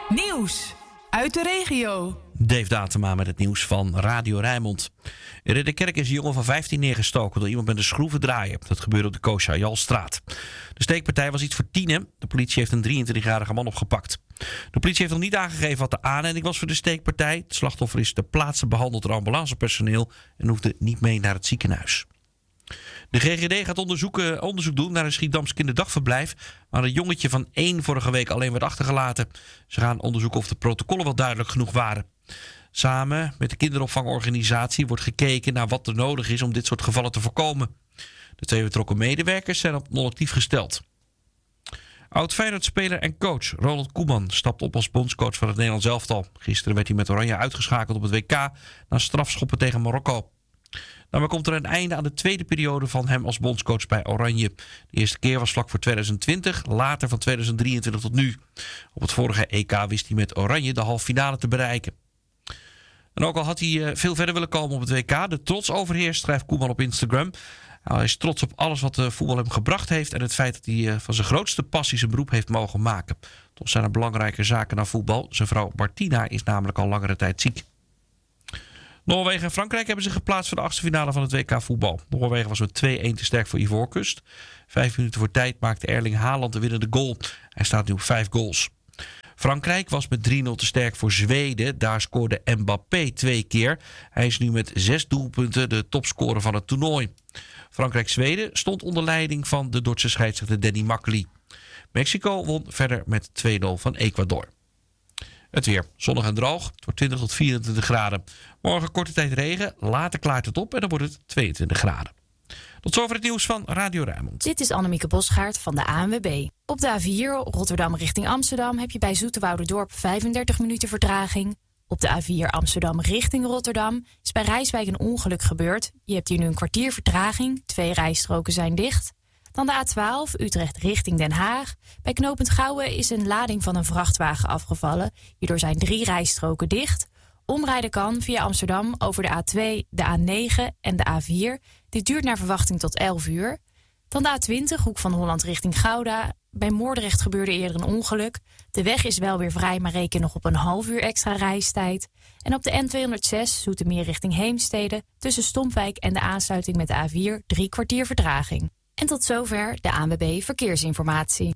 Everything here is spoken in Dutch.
Nieuws uit de regio. Dave Datema met het nieuws van Radio Rijnmond. In Ridderkerk is een jongen van 15 neergestoken door iemand met een schroevendraaier. Dat gebeurde op de Koosja-Jalstraat. De steekpartij was iets voor 10. De politie heeft een 23-jarige man opgepakt. De politie heeft nog niet aangegeven wat de aanleiding was voor de steekpartij. Het slachtoffer is ter plaatse behandeld door ambulancepersoneel en hoefde niet mee naar het ziekenhuis. De GGD gaat onderzoek doen naar een Schiedams kinderdagverblijf, waar een jongetje van 1 vorige week alleen werd achtergelaten. Ze gaan onderzoeken of de protocollen wel duidelijk genoeg waren. Samen met de kinderopvangorganisatie wordt gekeken naar wat er nodig is om dit soort gevallen te voorkomen. De 2 betrokken medewerkers zijn op non-actief gesteld. Oud-Feyenoord-speler en coach Ronald Koeman stapt op als bondscoach van het Nederlands elftal. Gisteren werd hij met Oranje uitgeschakeld op het WK na strafschoppen tegen Marokko. Daarmee komt er een einde aan de tweede periode van hem als bondscoach bij Oranje. De eerste keer was vlak voor 2020, later van 2023 tot nu. Op het vorige EK wist hij met Oranje de halve finale te bereiken. En ook al had hij veel verder willen komen op het WK, de trots overheerst, schrijft Koeman op Instagram. Hij is trots op alles wat de voetbal hem gebracht heeft en het feit dat hij van zijn grootste passie zijn beroep heeft mogen maken. Toch zijn er belangrijke zaken naar voetbal. Zijn vrouw Martina is namelijk al langere tijd ziek. Noorwegen en Frankrijk hebben zich geplaatst voor de 8e finale van het WK voetbal. Noorwegen was met 2-1 te sterk voor Ivoorkust. 5 minuten voor tijd maakte Erling Haaland de winnende goal. Hij staat nu op 5 goals. Frankrijk was met 3-0 te sterk voor Zweden. Daar scoorde Mbappé 2 keer. Hij is nu met 6 doelpunten de topscorer van het toernooi. Frankrijk-Zweden stond onder leiding van de Duitse scheidsrechter Danny Makkely. Mexico won verder met 2-0 van Ecuador. Het weer. Zonnig en droog. Het wordt 20 tot 24 graden. Morgen korte tijd regen. Later klaart het op en dan wordt het 22 graden. Tot zover het nieuws van Radio Rijnmond. Dit is Annemieke Bosgaard van de ANWB. Op de A4 Rotterdam richting Amsterdam heb je bij Zoeterwouderdorp 35 minuten vertraging. Op de A4 Amsterdam richting Rotterdam is bij Rijswijk een ongeluk gebeurd. Je hebt hier nu een kwartier vertraging. 2 rijstroken zijn dicht. Dan de A12 Utrecht richting Den Haag. Bij knooppunt Gouwen is een lading van een vrachtwagen afgevallen. Hierdoor zijn 3 rijstroken dicht. Omrijden kan via Amsterdam over de A2, de A9 en de A4. Dit duurt naar verwachting tot 11 uur. Dan de A20, Hoek van Holland richting Gouda. Bij Moordrecht gebeurde eerder een ongeluk. De weg is wel weer vrij, maar reken nog op een half uur extra reistijd. En op de N206, Zoetermeer richting Heemstede. Tussen Stompwijk en de aansluiting met de A4, 3 kwartier vertraging. En tot zover de ANWB Verkeersinformatie.